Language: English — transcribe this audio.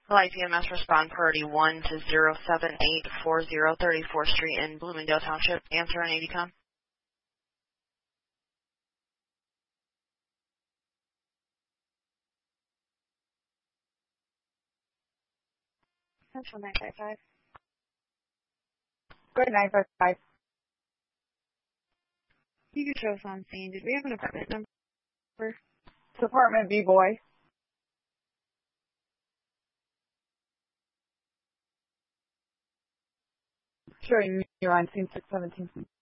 Light EMS respond priority 1 to 07840 34th Street in Bloomingdale Township. Answer on 80com. Central 955. Good 955. You can show us on scene. Did we have an apartment number? It's apartment B-Boy. Sure, you're on scene 617.